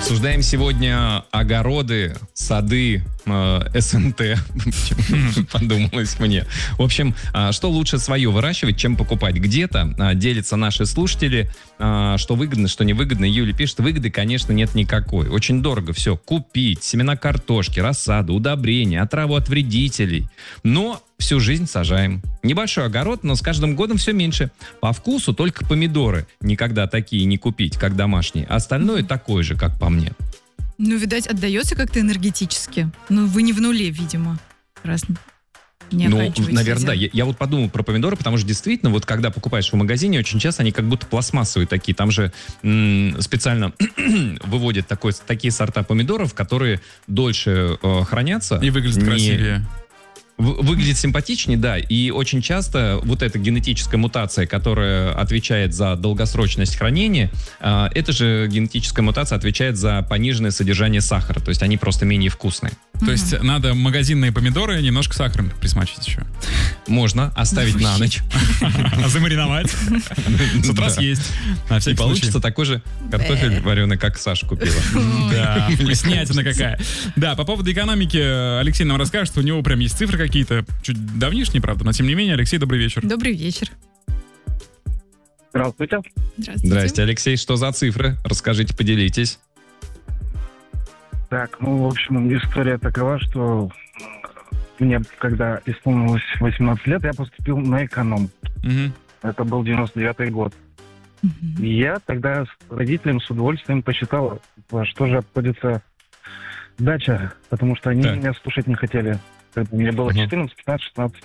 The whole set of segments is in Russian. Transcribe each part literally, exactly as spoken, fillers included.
Обсуждаем сегодня огороды, сады, э, СМТ, подумалось мне. В общем, э, что лучше свое выращивать, чем покупать где-то. Э, делятся наши слушатели, э, что выгодно, что невыгодно. Юля пишет, выгоды, конечно, нет никакой. Очень дорого все купить. Семена картошки, рассаду, удобрения, отраву от вредителей. Но всю жизнь сажаем. Небольшой огород, но с каждым годом все меньше. По вкусу только помидоры. Никогда такие не купить, как домашние. Остальное такое же, как по мне. Ну, видать, отдается как-то энергетически. Ну, вы не в нуле, видимо. Раз не Ну, наверное, да. Я, я вот подумал про помидоры, потому что действительно, вот когда покупаешь в магазине, очень часто они как будто пластмассовые такие. Там же м- специально выводят такой, такие сорта помидоров, которые дольше э, хранятся. И выглядят не... красивее. Выглядит симпатичнее, да, и очень часто вот эта генетическая мутация, которая отвечает за долгосрочность хранения, э, эта же генетическая мутация отвечает за пониженное содержание сахара, то есть они просто менее вкусные. То mm-hmm. есть надо магазинные помидоры немножко сахаром присмачивать еще. Можно оставить на ночь. Замариновать. С утра съесть. И получится такой же картофель вареный, как Саша купила. Да, вкуснятина какая. Да, по поводу экономики Алексей нам расскажет, что у него прям есть цифры какие-то, чуть давнишние, правда, но тем не менее. Алексей, добрый вечер. Добрый вечер. Здравствуйте. Здравствуйте. Здрасте, Алексей. Что за цифры? Расскажите, поделитесь. Так, ну, в общем, история такова, что мне, когда исполнилось восемнадцать лет, я поступил на эконом. Угу. Это был девяносто девятый год. Угу. И я тогда с родителям с удовольствием посчитал, во что же обходится дача, потому что они так. меня слушать не хотели. Мне было четырнадцать, пятнадцать, шестнадцать.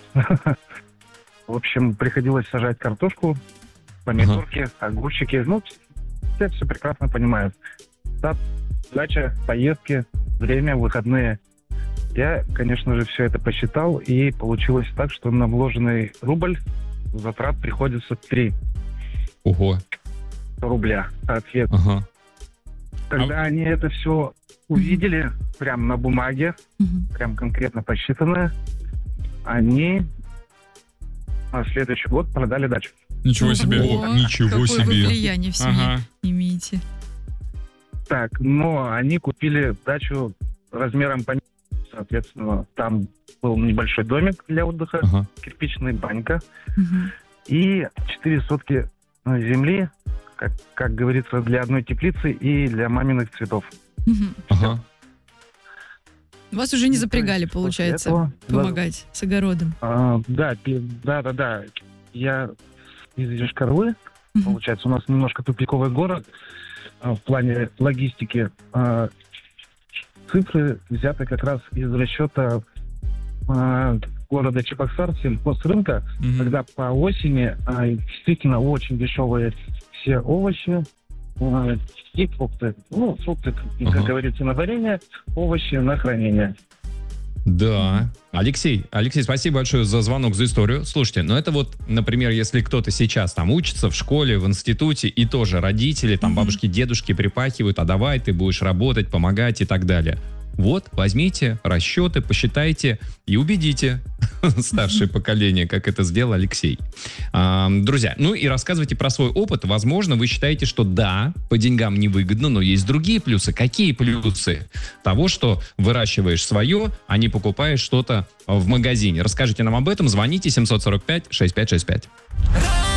В общем, приходилось сажать картошку, помидорки, огурчики. Ну, все все прекрасно понимают. Сад, дача, поездки, время, выходные. Я, конечно же, все это посчитал, и получилось так, что на вложенный рубль затрат приходится три Ого. рубля. Соответственно. Ага. Когда А... они это все увидели, прям на бумаге, Угу. прям конкретно посчитанное, они на следующий год продали дачу. Ничего себе. Ого, ничего какое себе. вы влияние в семье Ага. имеете. Так, но они купили дачу размером по... Соответственно, там был небольшой домик для отдыха, Ага. кирпичная банька Угу. и четыре сотки земли, как, как говорится, для одной теплицы и для маминых цветов. Угу. Ага. Вас уже не И запрягали, после получается, этого- помогать с огородом. А, да, пи- да, да, да. Я из Йошкар-Олы, Мгм. получается, у нас немножко тупиковый город а, в плане логистики. А, цифры взяты как раз из расчета а, города Чебоксар, сельхозрынка, Мгм. когда по осени а, действительно очень дешевые все овощи а, и фрукты. Ну, фрукты, как Ага. говорится, на варенье, овощи на хранение. Да. Алексей, Алексей, спасибо большое за звонок, за историю. Слушайте, ну это вот, например, если кто-то сейчас там учится в школе, в институте, и тоже родители, там Мгм. бабушки, дедушки припахивают, а давай ты будешь работать, помогать и так далее. Вот, возьмите расчеты, посчитайте и убедите старшее поколение, как это сделал Алексей. А, друзья, ну и рассказывайте про свой опыт. Возможно, вы считаете, что да, по деньгам невыгодно, но есть другие плюсы. Какие плюсы того, что выращиваешь свое, а не покупаешь что-то в магазине? Расскажите нам об этом. Звоните семь сорок пять шестьдесят пять шестьдесят пять.